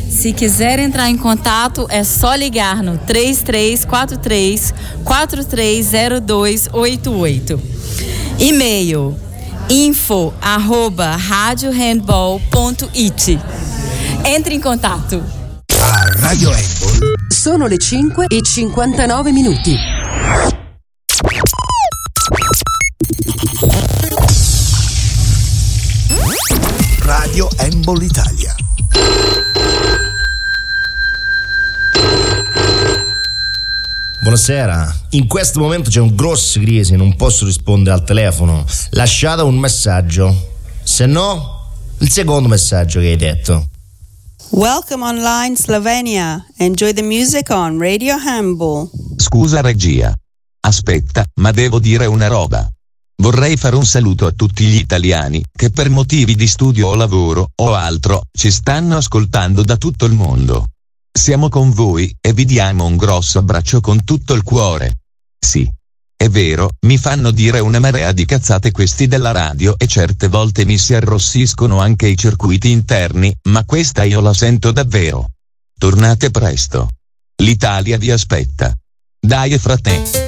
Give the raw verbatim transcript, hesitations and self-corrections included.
Se quiser entrar em contato, é só ligar no três três quatro três, quatro três zero dois oito oito. E-mail info arroba radiohandball ponto it. Entre em contato. A Radio Handball sono le cinque e cinquantanove minuti. Radio Handball Italia. Buonasera, in questo momento c'è un grosso crisi, non posso rispondere al telefono. Lasciate un messaggio, se no il secondo messaggio che hai detto. Welcome online Slovenia. Enjoy the music on Radio Handball. Scusa regia. Aspetta, ma devo dire una roba. Vorrei fare un saluto a tutti gli italiani che per motivi di studio o lavoro o altro ci stanno ascoltando da tutto il mondo. Siamo con voi e vi diamo un grosso abbraccio con tutto il cuore. Sì, è vero, mi fanno dire una marea di cazzate questi della radio e certe volte mi si arrossiscono anche i circuiti interni, ma questa io la sento davvero. Tornate presto. L'Italia vi aspetta. Dai frate.